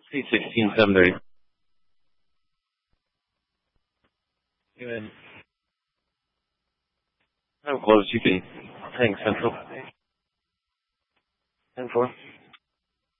C16, 730. Good. I'm close. You can hang central. 10-4.